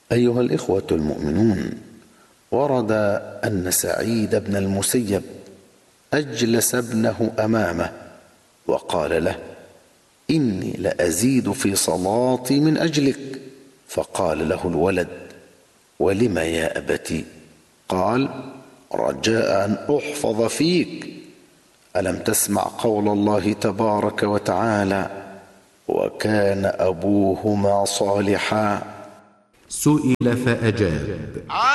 أيها الإخوة المؤمنون، ورد أن سعيد بن المسيب أجلس ابنه أمامه وقال له: إني لأزيد في صلاتي من أجلك. فقال له الولد: ولم يا أبت؟ قال: رجاء أن أحفظ فيك. ألم تسمع قول الله تبارك وتعالى: وكان أبوهما صالحا؟ سئل فأجاب: